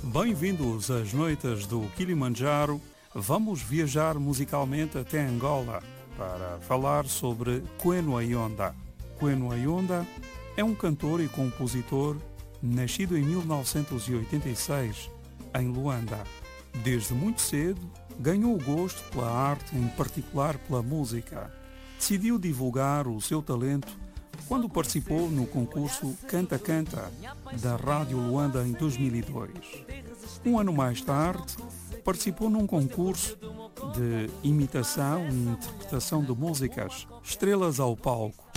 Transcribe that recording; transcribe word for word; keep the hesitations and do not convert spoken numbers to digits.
Bem-vindos às noites do Kilimanjaro. Vamos viajar musicalmente até Angola para falar sobre Queno Ayonda. Queno Ayonda é um cantor e compositor nascido em mil novecentos e oitenta e seis em Luanda. Desde muito cedo ganhou o gosto pela arte, em particular pela música. Decidiu divulgar o seu talento quando participou no concurso Canta Canta da Rádio Luanda em dois mil e dois. Um ano mais tarde, participou num concurso de imitação e interpretação de músicas Estrelas ao Palco,